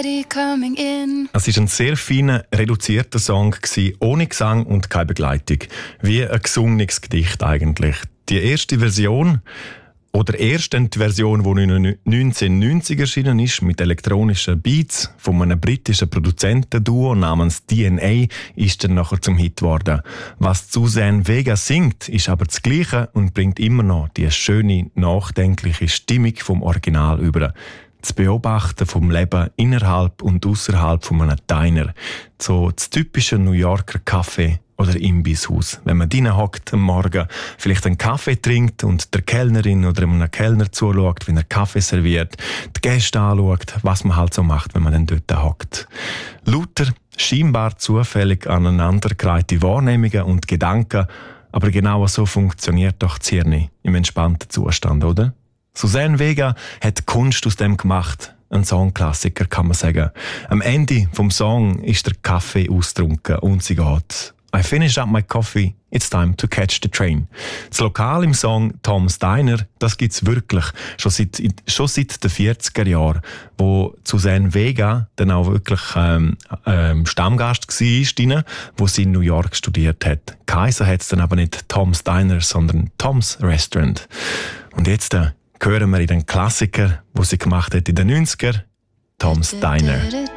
Everybody coming in. Es war ein sehr feiner, reduzierter Song, ohne Gesang und keine Begleitung. Wie ein gesungenes Gedicht eigentlich. Die erste Version, oder erst die Version, die 1990 erschienen ist, mit elektronischen Beats von einem britischen Produzentenduo namens DNA, ist dann nachher zum Hit geworden. Was Suzanne Vega singt, ist aber das Gleiche und bringt immer noch die schöne, nachdenkliche Stimmung vom Original über. Das Beobachten vom Leben innerhalb und außerhalb von einem Diner. So das typische New Yorker Café oder Imbisshaus. Wenn man drinnen hockt am Morgen, vielleicht einen Kaffee trinkt und der Kellnerin oder einem Kellner zuschaut, wenn er Kaffee serviert, die Gäste anschaut, was man halt so macht, wenn man dann dort hockt. Lauter, scheinbar zufällig aneinandergereihte Wahrnehmungen und Gedanken, aber genau so funktioniert doch das Hirn im entspannten Zustand, oder? Suzanne Vega hat Kunst aus dem gemacht. Ein Songklassiker, kann man sagen. Am Ende vom Song ist der Kaffee ausgetrunken und sie geht. I finished up my coffee, it's time to catch the train. Das Lokal im Song Tom's Diner, das gibt's wirklich schon seit den 40er Jahren, wo Suzanne Vega dann auch wirklich Stammgast war, wo sie in New York studiert hat. Kaiser hat es dann aber nicht Tom's Diner, sondern Tom's Restaurant. Und jetzt hören wir in den Klassiker, den sie gemacht hat in den 90er, Tom's Diner.